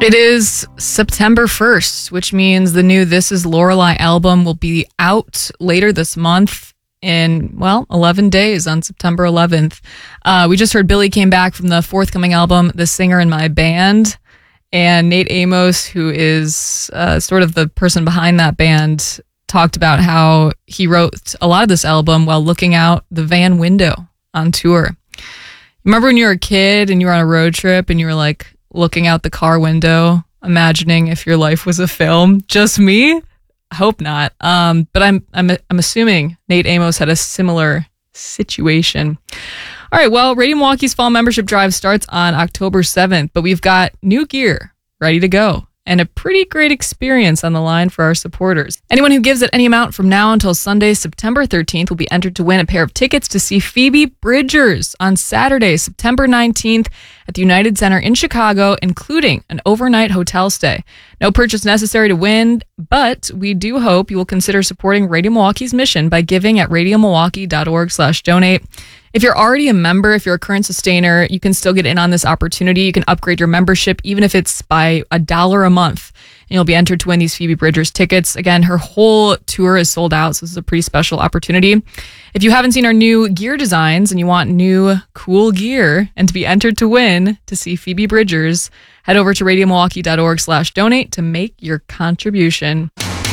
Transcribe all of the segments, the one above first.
It is September 1st, which means the new This Is Lorelei album will be out later this month in, 11 days on September 11th. We just heard Billy came back from the forthcoming album, The Singer in My Band. And Nate Amos, who is sort of the person behind that band, talked about how he wrote a lot of this album while looking out the van window on tour. Remember when you were a kid and you were on a road trip and you were like looking out the car window, imagining if your life was a film? Just me? I hope not. But I'm assuming Nate Amos had a similar situation. All right, well, Radio Milwaukee's fall membership drive starts on October 7th, but we've got new gear ready to go and a pretty great experience on the line for our supporters. Anyone who gives at any amount from now until Sunday, September 13th, will be entered to win a pair of tickets to see Phoebe Bridgers on Saturday, September 19th at the United Center in Chicago, including an overnight hotel stay. No purchase necessary to win, but we do hope you will consider supporting Radio Milwaukee's mission by giving at radiomilwaukee.org/donate. If you're already a member, if you're a current sustainer, you can still get in on this opportunity. You can upgrade your membership, even if it's by $1 a month, and you'll be entered to win these Phoebe Bridgers tickets. Again, her whole tour is sold out, so this is a pretty special opportunity. If you haven't seen our new gear designs and you want new, cool gear and to be entered to win to see Phoebe Bridgers, head over to radiomilwaukee.org/donate to make your contribution.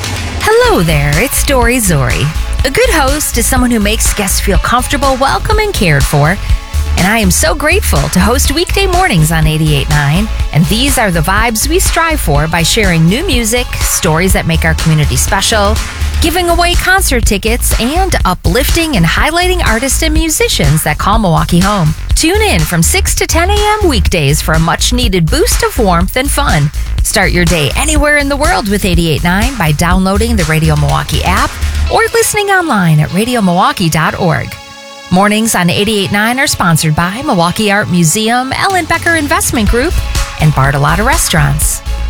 Hello there, it's Dory Zori. A good host is someone who makes guests feel comfortable, welcome, and cared for. And I am so grateful to host weekday mornings on 88.9. And these are the vibes we strive for by sharing new music, stories that make our community special, giving away concert tickets, and uplifting and highlighting artists and musicians that call Milwaukee home. Tune in from 6 to 10 a.m. weekdays for a much-needed boost of warmth and fun. Start your day anywhere in the world with 88.9 by downloading the Radio Milwaukee app or listening online at radiomilwaukee.org. Mornings on 88.9 are sponsored by Milwaukee Art Museum, Ellen Becker Investment Group, and Bartolotta Restaurants.